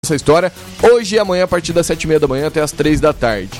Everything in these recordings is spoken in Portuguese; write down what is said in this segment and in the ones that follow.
essa história hoje e amanhã a partir das 7h30 da manhã até as 3 da tarde.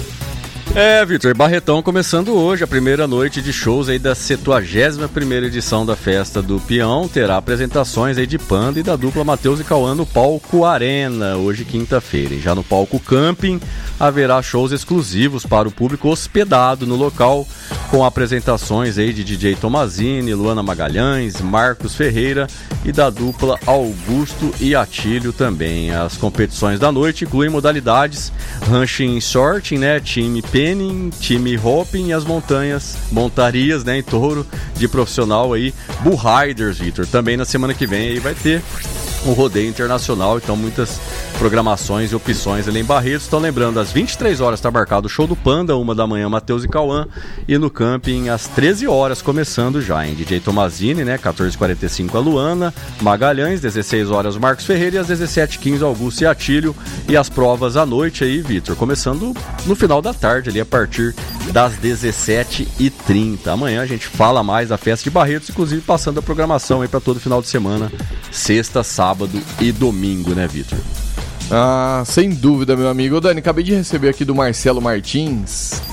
Vitor, Barretão começando hoje a primeira noite de shows aí da 71ª edição da Festa do Peão. Terá apresentações aí de Panda e da dupla Matheus e Cauã no palco Arena, hoje quinta-feira. E já no palco Camping haverá shows exclusivos para o público hospedado no local, com apresentações aí de DJ Tomazini, Luana Magalhães, Marcos Ferreira e da dupla Augusto e Atílio também. As competições da noite incluem modalidades Ranching Sorting, time Penning, time Hopping e as montarias, em touro de profissional aí, Bull Riders, Vitor. Também na semana que vem aí vai ter um rodeio internacional, então muitas programações e opções ali em Barretos. Então lembrando, às 23 horas está marcado o show do Panda, 1 da manhã Matheus e Cauã, e no camping às 13 horas começando já, em DJ Tomazini, 14h45 a Luana Magalhães, 16 horas Marcos Ferreira e às 17h15 Augusto e Atílio. E as provas à noite aí, Vitor, começando no final da tarde ali a partir das 17h30. Amanhã a gente fala mais da festa de Barretos, inclusive passando a programação aí para todo final de semana, sexta, sábado e domingo, Vitor? Sem dúvida, meu amigo. Ô, Dani, acabei de receber aqui do Marcelo Martins.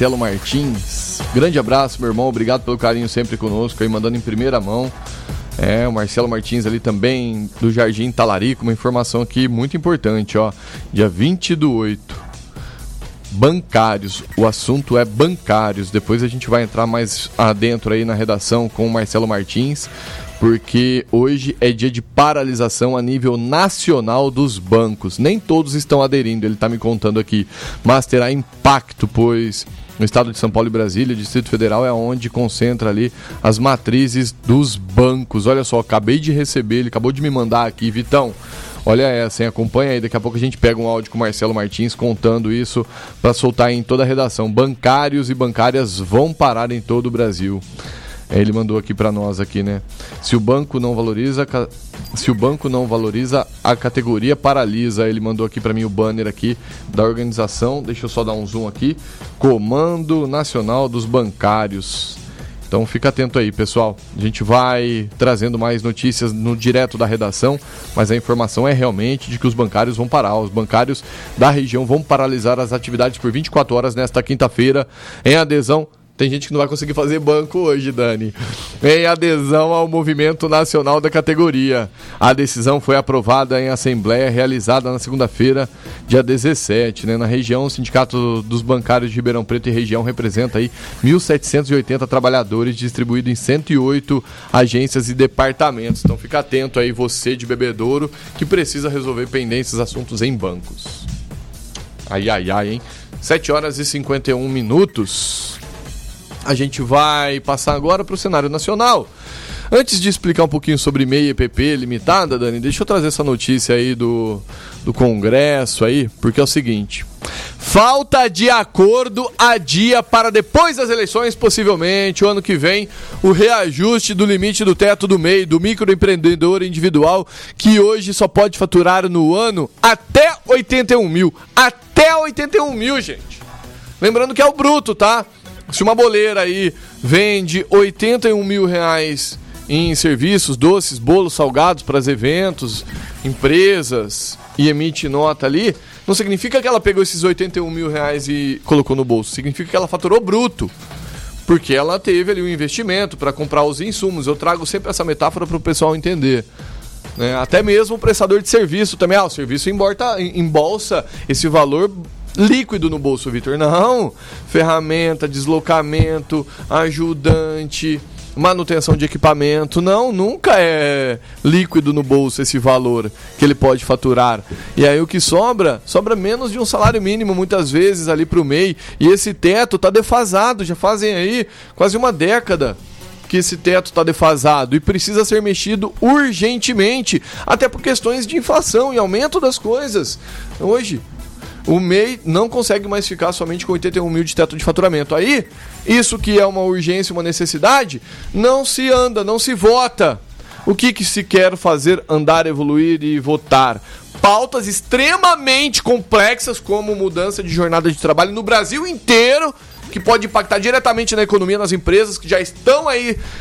Grande abraço, meu irmão. Obrigado pelo carinho sempre conosco aí, mandando em primeira mão. O Marcelo Martins ali também do Jardim Talarico. Uma informação aqui muito importante, ó. Dia 20/8. Bancários. O assunto é bancários. Depois a gente vai entrar mais adentro aí na redação com o Marcelo Martins, porque hoje é dia de paralisação a nível nacional dos bancos. Nem todos estão aderindo, ele está me contando aqui, mas terá impacto, pois no estado de São Paulo e Brasília, o Distrito Federal é onde concentra ali as matrizes dos bancos. Olha só, acabei de receber, ele acabou de me mandar aqui, Vitão. Olha essa, hein? Acompanha aí, daqui a pouco a gente pega um áudio com o Marcelo Martins contando isso para soltar em toda a redação. Bancários e bancárias vão parar em todo o Brasil. Ele mandou aqui para nós aqui, Se o banco não valoriza, a categoria paralisa. Ele mandou aqui para mim o banner aqui da organização. Deixa eu só dar um zoom aqui. Comando Nacional dos Bancários. Então fica atento aí, pessoal. A gente vai trazendo mais notícias no direto da redação, mas a informação é realmente de que os bancários vão parar. Os bancários da região vão paralisar as atividades por 24 horas nesta quinta-feira, em adesão. Tem gente que não vai conseguir fazer banco hoje, Dani. Em adesão ao movimento nacional da categoria. A decisão foi aprovada em assembleia realizada na segunda-feira, dia 17. Na região, o Sindicato dos Bancários de Ribeirão Preto e região representa aí 1.780 trabalhadores distribuídos em 108 agências e departamentos. Então fica atento aí, você de Bebedouro, que precisa resolver pendências, assuntos em bancos. Ai, hein? 7h51. A gente vai passar agora para o cenário nacional. Antes de explicar um pouquinho sobre MEI EPP Limitada, Dani, deixa eu trazer essa notícia aí do Congresso aí, porque é o seguinte: falta de acordo adia para depois das eleições, possivelmente, o ano que vem, o reajuste do limite do teto do MEI, do microempreendedor individual, que hoje só pode faturar no ano até 81 mil. Até 81 mil, gente. Lembrando que é o bruto, tá? Se uma boleira aí vende 81 mil reais em serviços, doces, bolos, salgados para eventos, empresas, e emite nota ali, não significa que ela pegou esses 81 mil reais e colocou no bolso. Significa que ela faturou bruto, porque ela teve ali um investimento para comprar os insumos. Eu trago sempre essa metáfora para o pessoal entender. Até mesmo o prestador de serviço também. O serviço embolsa esse valor líquido no bolso, Vitor. Não, ferramenta, deslocamento, ajudante, manutenção de equipamento. Não, nunca é líquido no bolso esse valor que ele pode faturar. E aí o que sobra menos de um salário mínimo, muitas vezes, ali para o MEI. E esse teto está defasado, já fazem aí quase uma década que esse teto está defasado e precisa ser mexido urgentemente, até por questões de inflação e aumento das coisas. Hoje o MEI não consegue mais ficar somente com 81 mil de teto de faturamento. Aí, isso que é uma urgência, uma necessidade, não se anda, não se vota. O que se quer fazer? Andar, evoluir e votar. Pautas extremamente complexas, como mudança de jornada de trabalho no Brasil inteiro, que pode impactar diretamente na economia, nas empresas que já estão aí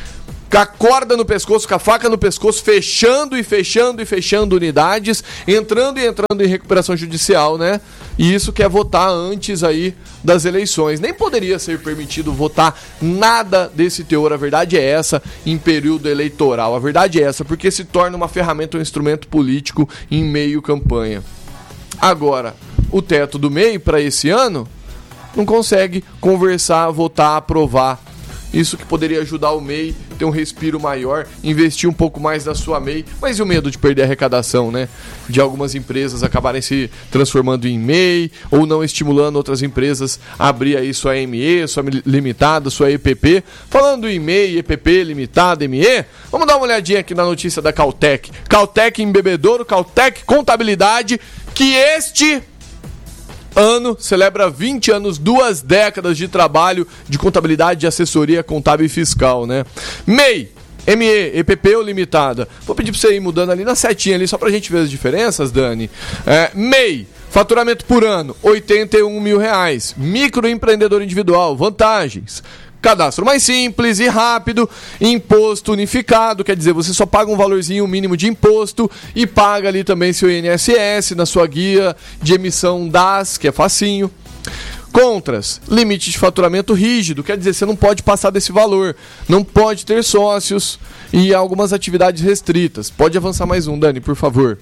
com a corda no pescoço, com a faca no pescoço, fechando unidades, entrando em recuperação judicial, né? E isso quer votar antes aí das eleições. Nem poderia ser permitido votar nada desse teor. A verdade é essa, em período eleitoral. A verdade é essa, porque se torna uma ferramenta, um instrumento político em meio campanha. Agora, o teto do MEI para esse ano não consegue conversar, votar, aprovar. Isso que poderia ajudar o MEI a ter um respiro maior, investir um pouco mais na sua MEI, mas e o medo de perder a arrecadação, né? De algumas empresas acabarem se transformando em MEI ou não estimulando outras empresas a abrir aí sua ME, sua limitada, sua EPP. Falando em MEI, EPP, limitada, ME, vamos dar uma olhadinha aqui na notícia da Cautec. Cautec em Bebedouro, Cautec Contabilidade, que este ano celebra 20 anos, 2 décadas de trabalho de contabilidade, de assessoria contábil e fiscal, né? MEI, ME, EPP ou limitada. Vou pedir para você ir mudando ali na setinha ali, só pra gente ver as diferenças, Dani. MEI, faturamento por ano, R$81 mil. Microempreendedor individual, vantagens: cadastro mais simples e rápido, imposto unificado, quer dizer, você só paga um valorzinho mínimo de imposto e paga ali também seu INSS na sua guia de emissão DAS, que é facinho. Contras: limite de faturamento rígido, quer dizer, você não pode passar desse valor, não pode ter sócios e algumas atividades restritas. Pode avançar mais um, Dani, por favor.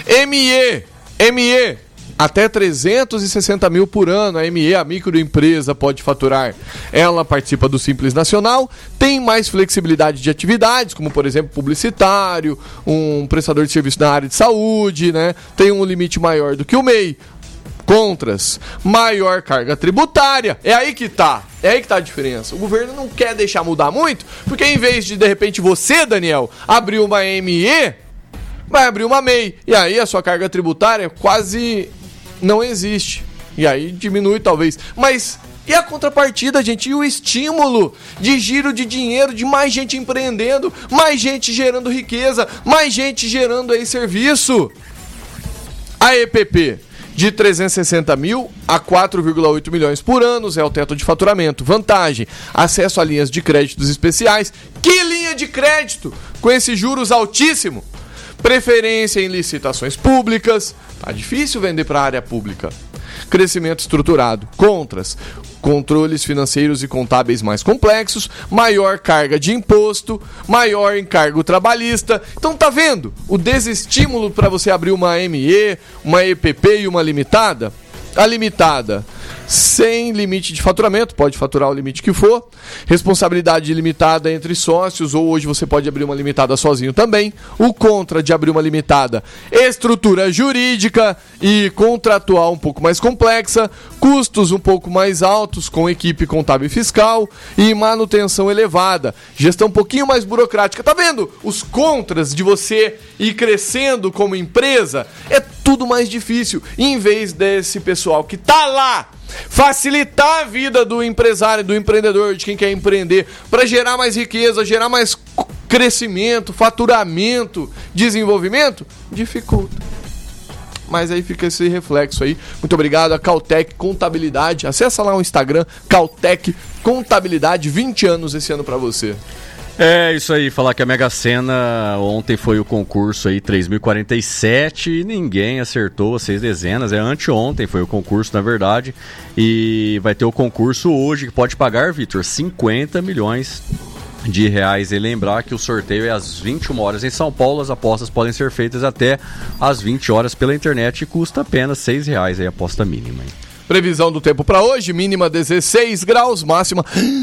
ME, até 360 mil por ano, a ME, a microempresa, pode faturar. Ela participa do Simples Nacional, tem mais flexibilidade de atividades, como por exemplo publicitário, um prestador de serviço na área de saúde, né? Tem um limite maior do que o MEI. Contras: maior carga tributária. É aí que tá a diferença. O governo não quer deixar mudar muito, porque em vez de repente você, Daniel, abrir uma ME, vai abrir uma MEI. E aí a sua carga tributária quase não existe. E aí diminui talvez. Mas e a contrapartida, gente? E o estímulo de giro de dinheiro, de mais gente empreendendo, mais gente gerando riqueza, mais gente gerando aí serviço? A EPP, de 360 mil a 4,8 milhões por ano, é o teto de faturamento. Vantagem: acesso a linhas de créditos especiais. Que linha de crédito com esses juros altíssimos? Preferência em licitações públicas. Tá difícil vender para a área pública. Crescimento estruturado. Contras: controles financeiros e contábeis mais complexos, maior carga de imposto, maior encargo trabalhista. Então tá vendo o desestímulo para você abrir uma ME, uma EPP e uma limitada? A limitada, sem limite de faturamento, pode faturar o limite que for. Responsabilidade limitada entre sócios, ou hoje você pode abrir uma limitada sozinho também. O contra de abrir uma limitada: estrutura jurídica e contratual um pouco mais complexa, custos um pouco mais altos com equipe contábil e fiscal e manutenção elevada, gestão um pouquinho mais burocrática. Tá vendo os contras de você ir crescendo como empresa? É tudo mais difícil. E em vez desse pessoal que tá lá facilitar a vida do empresário, do empreendedor, de quem quer empreender, para gerar mais riqueza, gerar mais crescimento, faturamento, desenvolvimento, dificulta. Mas aí fica esse reflexo aí. Muito obrigado a Cautec Contabilidade. Acessa lá o Instagram, Cautec Contabilidade. 20 anos esse ano para você. É isso aí, falar que a Mega Sena ontem foi o concurso aí 3.047 e ninguém acertou as 6 dezenas, anteontem foi o concurso na verdade, e vai ter o concurso hoje que pode pagar, Vitor, 50 milhões de reais. E lembrar que o sorteio é às 21 horas em São Paulo, as apostas podem ser feitas até às 20 horas pela internet e custa apenas R$6 aí a aposta mínima, hein? Previsão do tempo para hoje: mínima 16 graus, máxima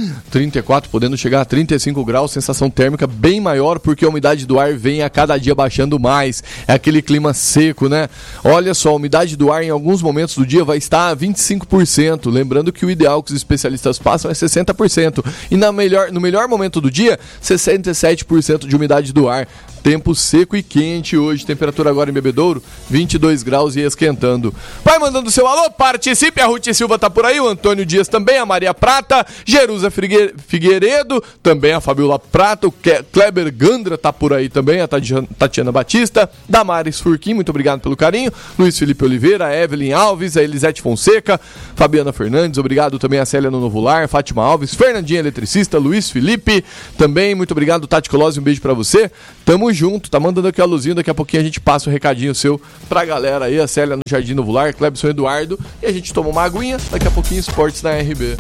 34, podendo chegar a 35 graus, sensação térmica bem maior, porque a umidade do ar vem a cada dia baixando mais, é aquele clima seco, né? Olha só, a umidade do ar em alguns momentos do dia vai estar a 25%, lembrando que o ideal que os especialistas passam é 60%, e no melhor momento do dia, 67% de umidade do ar. Tempo seco e quente hoje, temperatura agora em Bebedouro, 22 graus e esquentando. Vai mandando seu alô, participe, a Ruth Silva tá por aí, o Antônio Dias também, a Maria Prata, Jerusa Figueiredo, também a Fabiola Prata, o Kleber Gandra tá por aí também, a Tatiana Batista, Damares Furquim, muito obrigado pelo carinho, Luiz Felipe Oliveira, a Evelyn Alves, a Elisete Fonseca, Fabiana Fernandes, obrigado também a Célia no Novo Lar, Fátima Alves, Fernandinha Eletricista, Luiz Felipe, também muito obrigado, Tati Colose, um beijo pra você, tamo junto, tá mandando aqui a luzinha, daqui a pouquinho a gente passa o recadinho seu pra galera aí, a Célia no Jardim Novo Lar, Clebson Eduardo, e a gente toma uma aguinha, daqui a pouquinho esportes na RB.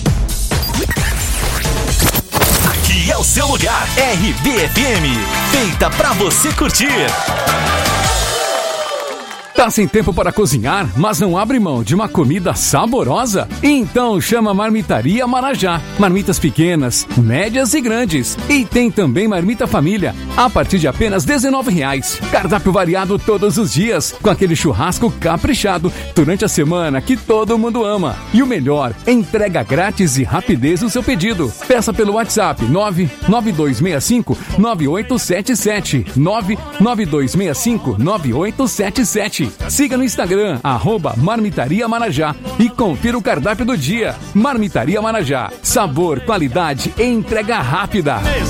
Aqui é o seu lugar, RB-FM, feita pra você curtir. Tá sem tempo para cozinhar, mas não abre mão de uma comida saborosa? Então chama Marmitaria Marajá. Marmitas pequenas, médias e grandes. E tem também marmita família, a partir de apenas R$19. Cardápio variado todos os dias, com aquele churrasco caprichado durante a semana que todo mundo ama. E o melhor, entrega grátis e rapidez no seu pedido. Peça pelo WhatsApp 99265-9877. 99265-9877. Siga no Instagram, @Marmitaria Marajá e confira o cardápio do dia. Marmitaria Marajá. Sabor, qualidade e entrega rápida.